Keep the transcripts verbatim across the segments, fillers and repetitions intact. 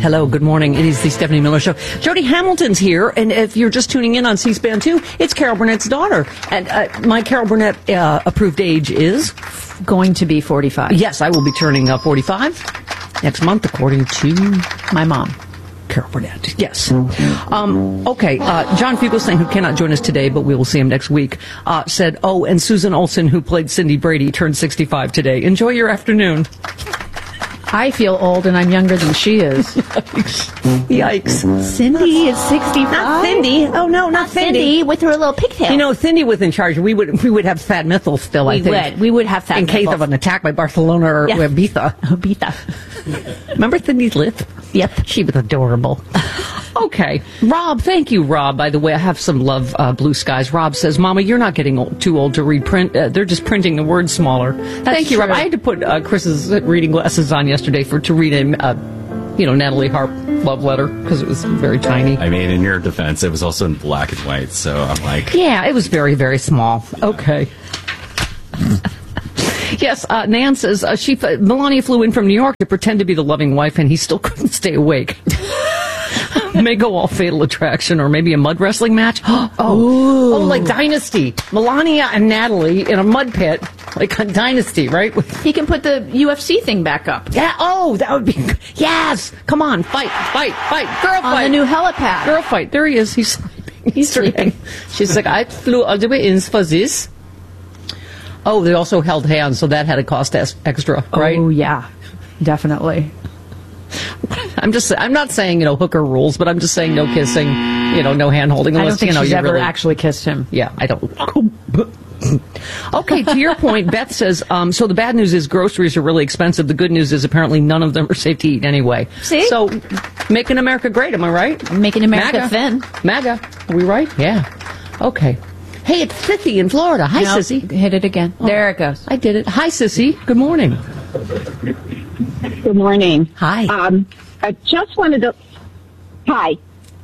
Hello, good morning. It is the Stephanie Miller Show. Jody Hamilton's here, and if you're just tuning in on C-SPAN two, it's Carol Burnett's daughter. And uh, my Carol Burnett uh, approved age is? Going to be forty-five. Yes, I will be turning uh, forty-five next month, according to my mom. Carol Burnett, yes. Um, okay, uh, John Fugelsang, who cannot join us today, but we will see him next week, uh, said, oh, and Susan Olsen, who played Cindy Brady, turned sixty-five today. Enjoy your afternoon. I feel old, and I'm younger than she is. Yikes. Yikes. Cindy is sixty-five. Not Cindy. Oh, no, not, not Cindy. Cindy. With her little pigtail. You know, if Cindy was in charge, we would we would have Fat Mithil still, we I think. We would. We would have Fat In Mithil. case of an attack by Barcelona or yeah. Ibiza. Ibiza. Remember Cindy's lip? Yep. She was adorable. Okay. Rob, thank you, Rob. By the way, I have some love uh, blue skies. Rob says, Mama, you're not getting old, too old to read print. Uh, they're just printing the words smaller. That's thank you, true. Rob. I had to put uh, Chris's reading glasses on yesterday for to read a, uh, you know, Natalie Harp love letter because it was very tiny. I mean, in your defense, it was also in black and white, so I'm like... Yeah, it was very, very small. Okay. Yes, uh, Nan says uh, she Melania flew in from New York to pretend to be the loving wife, and he still couldn't stay awake. May go all Fatal Attraction or maybe a mud wrestling match. Oh, oh, like Dynasty. Melania and Natalie in a mud pit, like on Dynasty, right? He can put the U F C thing back up. Yeah. Oh, that would be. Yes. Come on, fight, fight, fight, girl fight. On the new helipad. Girl fight. There he is. He's sleeping. He's sleeping. She's like, I flew all the way in for this. Oh, they also held hands, so that had to cost us extra, right? Oh yeah, definitely. I'm just, I'm not saying, you know, hooker rules, but I'm just saying no kissing, you know, no hand holding. I don't think you know, she's ever really, actually kissed him. Yeah, I don't. Okay, to your point, Beth says, um, so the bad news is groceries are really expensive. The good news is apparently none of them are safe to eat anyway. See? So, making America great, am I right? Making America MAGA. thin. MAGA. Are we right? Yeah. Okay. Hey, it's Sissy in Florida. Hi, nope. Sissy. Hit it again. Oh, there it goes. I did it. Hi, Sissy. Good morning. Good morning. Hi. Um, I just wanted to. Hi.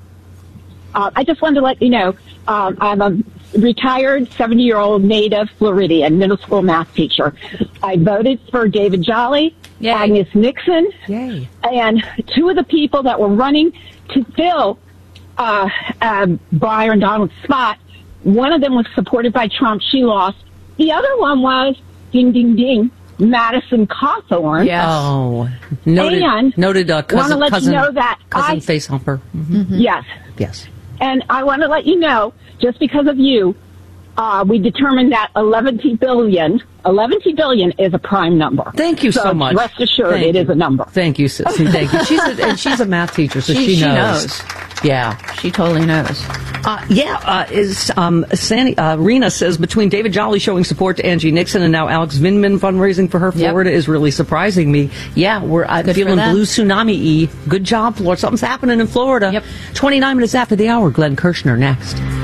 Uh, I just wanted to let you know um, I'm a retired seventy-year-old native Floridian middle school math teacher. I voted for David Jolly, Yay. Agnes Nixon, Yay. and two of the people that were running to fill uh, uh, Byron Donald's spot. One of them was supported by Trump. She lost. The other one was, ding, ding, ding, Madison Cawthorn. Yes. Oh, noted. And noted. Uh, cousin, want to let cousin, you know that cousin I, face humper. Mm-hmm. Mm-hmm. Yes. Yes. And I want to let you know, just because of you, uh, we determined that eleven billion, eleven billion is a prime number. Thank you so, so much. Rest assured, Thank it you. is a number. Thank you, Sissy. Thank you. She's a, and she's a math teacher, so she, she, she knows. knows. Yeah. She totally knows. Uh, yeah, uh, is um, Sandy, uh, Rena says between David Jolly showing support to Angie Nixon and now Alex Vindman fundraising for her, Florida yep. is really surprising me. Yeah, we're uh, feeling blue tsunami-y. Good job, Florida. Something's happening in Florida. Yep. twenty-nine minutes after the hour, Glenn Kirshner next.